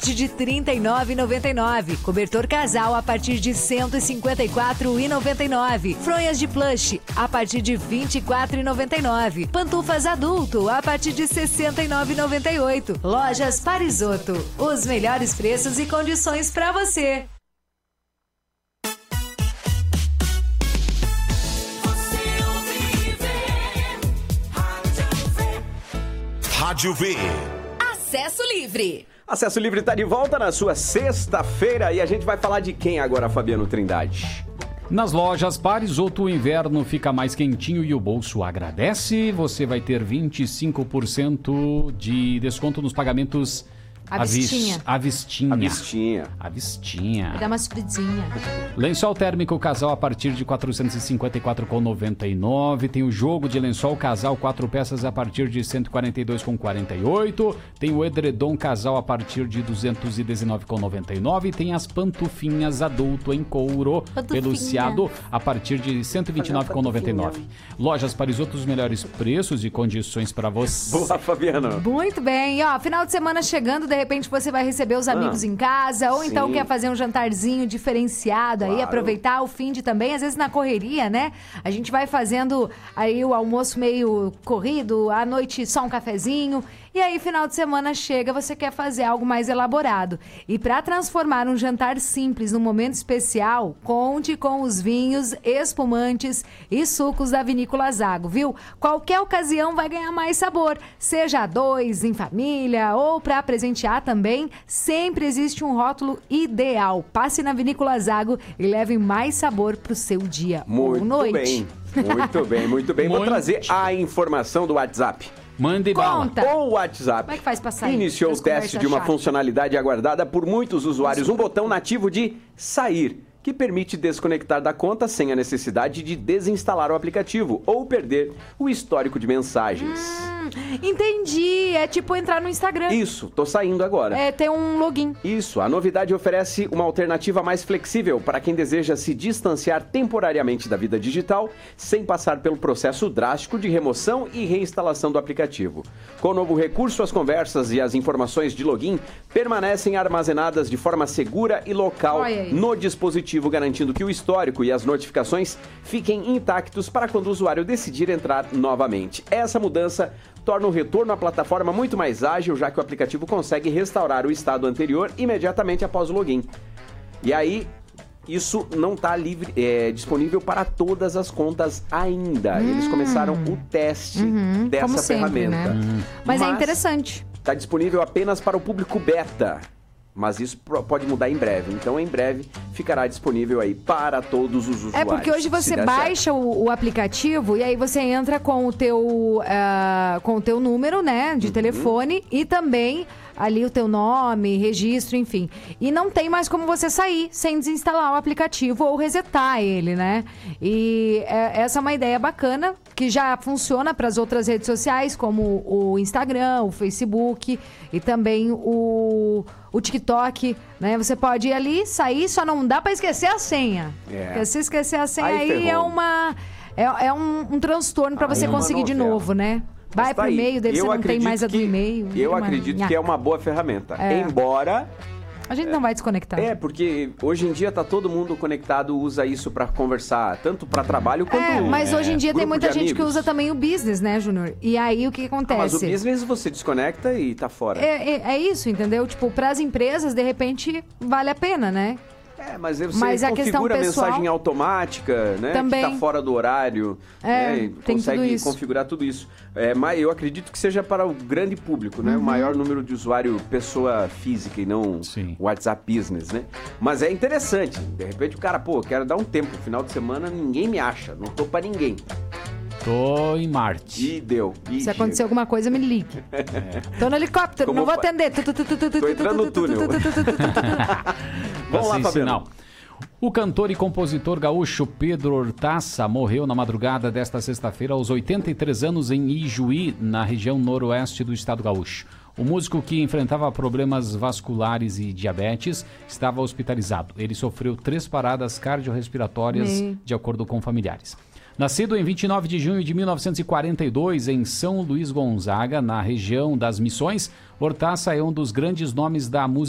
partir de R$ 39,99. Cobertor casal a partir de R$ 154,99. Fronhas de plush a partir de R$ 24,99. Pantufas adulto a partir de R$ 69,98. Lojas Parisotto. Os melhores preços e condições para você. Rádio V. Acesso Livre. Acesso Livre está de volta na sua sexta-feira e a gente vai falar de quem agora, Fabiano Trindade? Nas lojas Parisotto, o inverno fica mais quentinho e o bolso agradece. Você vai ter 25% de desconto nos pagamentos Avistinha. Avistinha. Vai dar uma subidinha. Lençol térmico casal a partir de R$ 454,99. Tem o jogo de lençol casal 4 peças a partir de R$ 142,48. Tem o edredom casal a partir de R$ 219,99. Tem as pantufinhas adulto em couro peluciado a partir de R$ 129,99. Lojas Parisotto, os melhores preços e condições para você. Boa, Fabiano. Muito bem. E, ó, final de semana chegando, de repente você vai receber os amigos em casa, ou então quer fazer um jantarzinho diferenciado aí, aproveitar o fim de também, às vezes na correria, né? A gente vai fazendo aí o almoço meio corrido, à noite só um cafezinho, e aí final de semana chega, você quer fazer algo mais elaborado. E para transformar um jantar simples num momento especial, conte com os vinhos, espumantes e sucos da Vinícola Zago, viu? Qualquer ocasião vai ganhar mais sabor, seja a dois, em família ou para presentear também, sempre existe um rótulo ideal. Passe na Vinícola Zago e leve mais sabor pro seu dia ou noite. Muito bem. Vou trazer a informação do WhatsApp. Mande bala. O WhatsApp Como é que faz pra sair? iniciou o teste de uma funcionalidade aguardada por muitos usuários, um botão nativo de sair, que permite desconectar da conta sem a necessidade de desinstalar o aplicativo ou perder o histórico de mensagens. Entendi, é tipo entrar no Instagram. Isso, tô saindo agora. É ter um login. Isso, a novidade oferece uma alternativa mais flexível para quem deseja se distanciar temporariamente da vida digital, sem passar pelo processo drástico de remoção e reinstalação do aplicativo. Com o novo recurso, as conversas e as informações de login permanecem armazenadas de forma segura e local no dispositivo, garantindo que o histórico e as notificações fiquem intactos para quando o usuário decidir entrar novamente. Essa mudança torna o retorno à plataforma muito mais ágil, já que o aplicativo consegue restaurar o estado anterior imediatamente após o login. E aí, isso não está disponível para todas as contas ainda. Eles começaram o teste dessa ferramenta. Né? Mas é interessante. Está disponível apenas para o público beta. Mas isso pode mudar em breve. Então, em breve, ficará disponível aí para todos os usuários. É porque hoje você baixa o aplicativo e aí você entra com o teu número, né, de telefone e também ali o teu nome, registro, enfim. E não tem mais como você sair sem desinstalar o aplicativo ou resetar ele, né? E essa é uma ideia bacana que já funciona para as outras redes sociais, como o Instagram, o Facebook e também o TikTok, né? Você pode ir ali, sair, só não dá para esquecer a senha. Porque se esquecer a senha aí é um transtorno para você conseguir de novo, né? Vai pro e-mail, daí você não tem mais a do e-mail. Eu acredito que é uma boa ferramenta. Embora... A gente não vai desconectar. Porque hoje em dia tá todo mundo conectado, usa isso para conversar, tanto para trabalho quanto mas hoje em dia tem muita gente que amigos. usa também o business, né, Júnior? E aí o que acontece? Mas o business você desconecta e tá fora. É isso, entendeu? Tipo, para as empresas, de repente, vale a pena, né? Mas você configura a mensagem automática, né? Também. Que tá fora do horário, né? Consegue configurar tudo isso. Mas eu acredito que seja para o grande público, né? O maior número de usuário, pessoa física e não WhatsApp Business, né? Mas é interessante. De repente o cara, quero dar um tempo. Final de semana ninguém me acha, não tô pra ninguém. Tô em Marte. E deu. Se acontecer alguma coisa, me ligue. Tô no helicóptero, não vou atender. Tô entrando no túnel. Vamos lá, Fabiano. O cantor e compositor gaúcho Pedro Hortaça morreu na madrugada desta sexta-feira aos 83 anos em Ijuí, na região noroeste do estado gaúcho. O músico, que enfrentava problemas vasculares e diabetes, estava hospitalizado. Ele sofreu 3 paradas cardiorrespiratórias, de acordo com familiares. Nascido em 29 de junho de 1942 em São Luís Gonzaga, na região das Missões, Hortaça é um dos grandes nomes da música